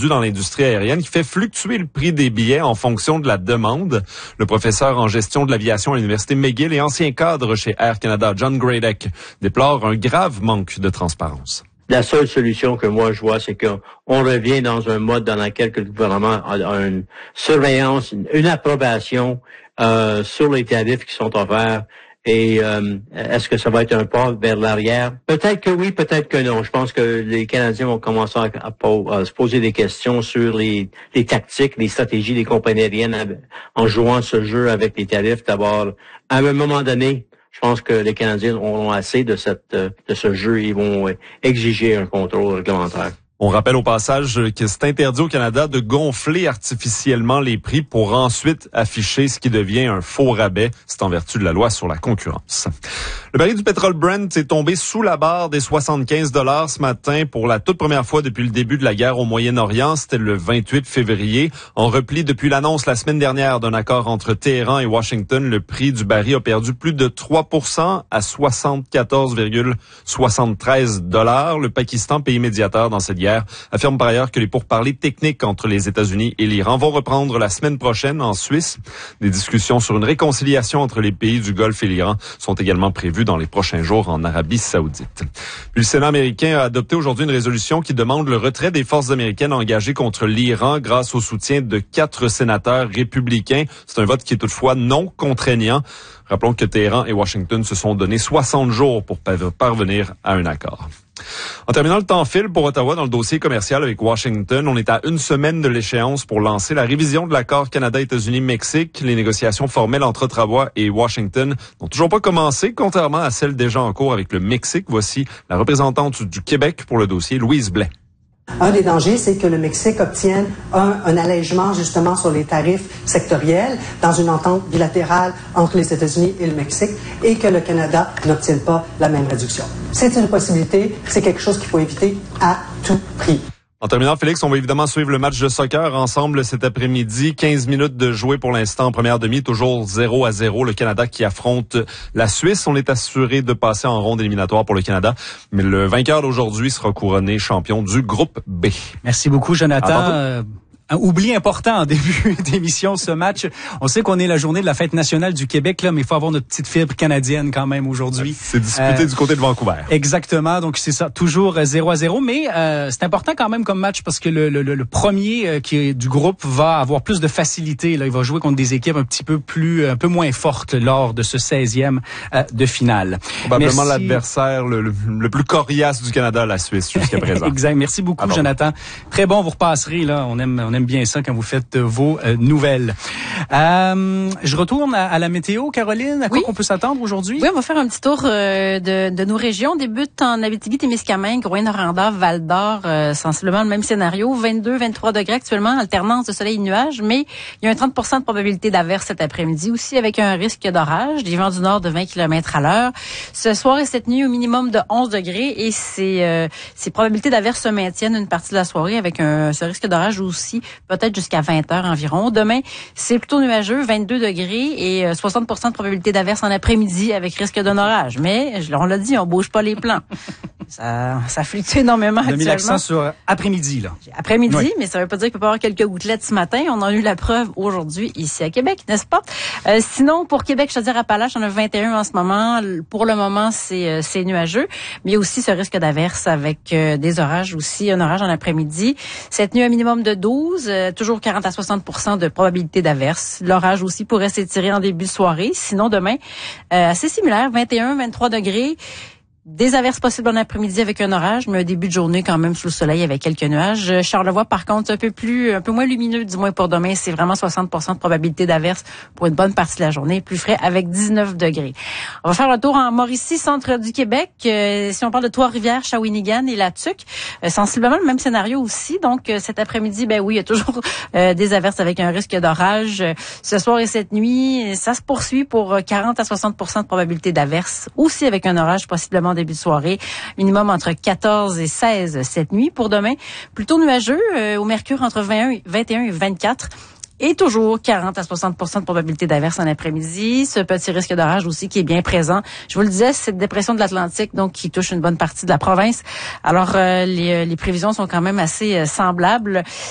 inattendu dans l'industrie aérienne qui fait fluctuer le prix des billets en fonction de la demande. Le professeur en gestion de l'aviation à l'Université McGill et ancien cadre chez Air Canada, John Gradek, déplore un grave manque de transparence. La seule solution que moi je vois, c'est qu'on revient dans un mode dans lequel le gouvernement a une surveillance, une approbation sur les tarifs qui sont offerts. Et est-ce que ça va être un pas vers l'arrière? Peut-être que oui, peut-être que non. Je pense que les Canadiens vont commencer à se poser des questions sur les tactiques, les stratégies des compagnies aériennes en jouant ce jeu avec les tarifs. D'abord, à un moment donné, je pense que les Canadiens auront assez de ce jeu. Ils vont exiger un contrôle réglementaire. On rappelle au passage que c'est interdit au Canada de gonfler artificiellement les prix pour ensuite afficher ce qui devient un faux rabais. C'est en vertu de la loi sur la concurrence. Le baril du pétrole Brent est tombé sous la barre des 75 $ ce matin pour la toute première fois depuis le début de la guerre au Moyen-Orient. C'était le 28 février. En repli depuis l'annonce la semaine dernière d'un accord entre Téhéran et Washington, le prix du baril a perdu plus de 3% à 74,73 $. Le Pakistan, pays médiateur dans cette guerre, affirme par ailleurs que les pourparlers techniques entre les États-Unis et l'Iran vont reprendre la semaine prochaine en Suisse. Des discussions sur une réconciliation entre les pays du Golfe et l'Iran sont également prévues dans les prochains jours en Arabie Saoudite. Puis le Sénat américain a adopté aujourd'hui une résolution qui demande le retrait des forces américaines engagées contre l'Iran grâce au soutien de 4 sénateurs républicains. C'est un vote qui est toutefois non contraignant. Rappelons que Téhéran et Washington se sont donné 60 jours pour parvenir à un accord. En terminant, le temps file pour Ottawa dans le dossier commercial avec Washington. On est à une semaine de l'échéance pour lancer la révision de l'accord Canada-États-Unis-Mexique. Les négociations formelles entre Ottawa et Washington n'ont toujours pas commencé, contrairement à celles déjà en cours avec le Mexique. Voici la représentante du Québec pour le dossier, Louise Blais. Un des dangers, c'est que le Mexique obtienne un allègement justement sur les tarifs sectoriels dans une entente bilatérale entre les États-Unis et le Mexique et que le Canada n'obtienne pas la même réduction. C'est une possibilité, c'est quelque chose qu'il faut éviter à tout prix. En terminant, Félix, on va évidemment suivre le match de soccer ensemble cet après-midi. 15 minutes de jouer pour l'instant en première demi, toujours 0-0. Le Canada qui affronte la Suisse. On est assuré de passer en ronde éliminatoire pour le Canada. Mais le vainqueur d'aujourd'hui sera couronné champion du groupe B. Merci beaucoup, Jonathan. Un oubli important en début d'émission, ce match. On sait qu'on est la journée de la fête nationale du Québec, là, mais il faut avoir notre petite fibre canadienne quand même aujourd'hui. C'est disputé du côté de Vancouver. Exactement, donc c'est ça, toujours 0-0, mais c'est important quand même comme match parce que le premier qui est du groupe va avoir plus de facilité. Là, il va jouer contre des équipes un peu moins fortes lors de ce 16e de finale. Probablement l'adversaire le plus coriace du Canada, la Suisse, jusqu'à présent. Exact. Merci beaucoup, Jonathan. Très bon, vous repasserez, là. On aime bien ça quand vous faites vos nouvelles. Je retourne à la météo, Caroline. À quoi qu'on peut s'attendre aujourd'hui? Oui, on va faire un petit tour de nos régions. On débute en Abitibi-Témiscamingue, Rouyn-Noranda, Val-d'Or, sensiblement le même scénario. 22-23 degrés actuellement, alternance de soleil et nuages, mais il y a un 30% de probabilité d'averse cet après-midi aussi avec un risque d'orage, des vents du nord de 20 km/h. Ce soir et cette nuit, au minimum de 11 degrés et ces probabilités d'averse se maintiennent une partie de la soirée avec ce risque d'orage aussi peut-être jusqu'à 20 heures environ. Demain, c'est plutôt nuageux, 22 degrés et 60% de probabilité d'averse en après-midi avec risque d'un orage. Mais, on l'a dit, on bouge pas les plans. Ça fluctue énormément actuellement. On a mis l'accent sur après-midi, là. Après-midi, oui. Mais ça veut pas dire qu'il peut y avoir quelques gouttelettes ce matin. On en a eu la preuve aujourd'hui ici à Québec, n'est-ce pas? Sinon, pour Québec, je te dirais Appalaches, on a 21 en ce moment. Pour le moment, c'est nuageux. Mais il y a aussi ce risque d'averse avec des orages aussi, un orage en après-midi. Cette nuit, un minimum de 12, toujours 40 à 60% de probabilité d'averse. L'orage aussi pourrait s'étirer en début de soirée. Sinon, demain, assez similaire, 21-23 degrés. Des averses possibles en après-midi avec un orage, mais un début de journée quand même sous le soleil avec quelques nuages. Charlevoix, par contre, un peu moins lumineux, du moins pour demain. C'est vraiment 60% de probabilité d'averse pour une bonne partie de la journée. Plus frais avec 19 degrés. On va faire le tour en Mauricie, centre du Québec. Si on parle de Trois-Rivières, Shawinigan et La Tuque, sensiblement le même scénario aussi. Donc, cet après-midi, oui, il y a toujours des averses avec un risque d'orage. Ce soir et cette nuit, ça se poursuit pour 40 à 60% de probabilité d'averse. Aussi avec un orage possiblement début de soirée. Minimum entre 14 et 16 cette nuit. Pour demain, plutôt nuageux, au mercure entre 21 et 24. Et toujours 40 à 60% de probabilité d'averse en après-midi. Ce petit risque d'orage aussi qui est bien présent. Je vous le disais, c'est cette dépression de l'Atlantique donc qui touche une bonne partie de la province. Alors, les prévisions sont quand même assez semblables.